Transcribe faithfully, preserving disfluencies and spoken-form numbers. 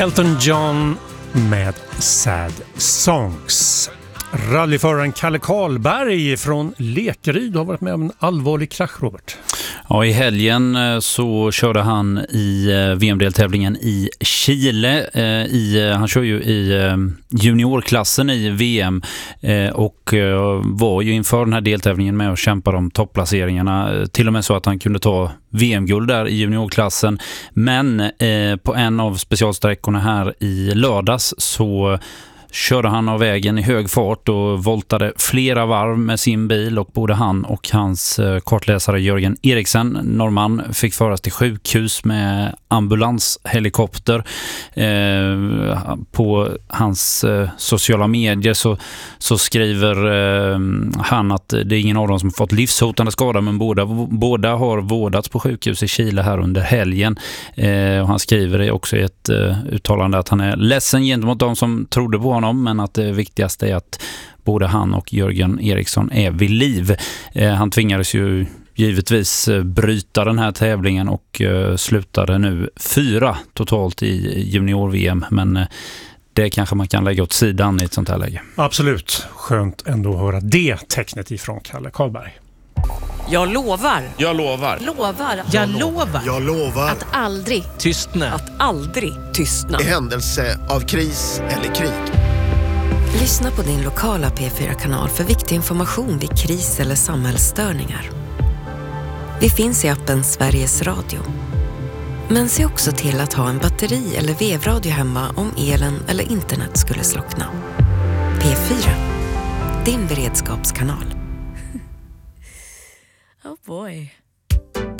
Elton John med Sad Songs. Rallyföraren Kalle Karlberg från Lekeryd har varit med om en allvarlig krasch, Robert. Ja, i helgen så körde han i V M-deltävlingen i Chile. I, han kör ju i juniorklassen i V M och var ju inför den här deltävlingen med att kämpa om topplaceringarna. Till och med så att han kunde ta V M-guld där i juniorklassen. Men på en av specialsträckorna här i lördags så körde han av vägen i hög fart och voltade flera varv med sin bil, och både han och hans kartläsare Jörgen Eriksen, norrman, fick föras till sjukhus med ambulanshelikopter. Eh, på hans eh, sociala medier så, så skriver eh, han att det är ingen av dem som fått livshotande skada, men båda, båda har vårdats på sjukhus i Chile här under helgen. Eh, och han skriver också i ett eh, uttalande att han är ledsen gentemot de som trodde på honom, men att det viktigaste är att både han och Jörgen Eriksson är vid liv. Eh, han tvingades ju givetvis bryta den här tävlingen och eh, slutade nu fyra totalt i junior-V M, men eh, det kanske man kan lägga åt sidan i ett sånt här läge. Absolut. Skönt ändå att höra det tecknet ifrån Kalle Karlberg. Jag lovar. Jag lovar. Lovar. Jag lovar. Jag lovar. Att aldrig Tystna. Att aldrig tystna. I händelse av kris eller krig. Lyssna på din lokala P fyra-kanal för viktig information vid kris eller samhällsstörningar. Vi finns i appen Sveriges Radio. Men se också till att ha en batteri- eller vevradio hemma om elen eller internet skulle slockna. P fyra, din beredskapskanal. Oh boy.